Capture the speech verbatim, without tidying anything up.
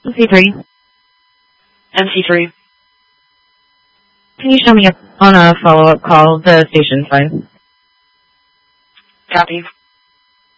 M C three. M C three. Can you show me up on a follow-up call? The station's fine. Copy.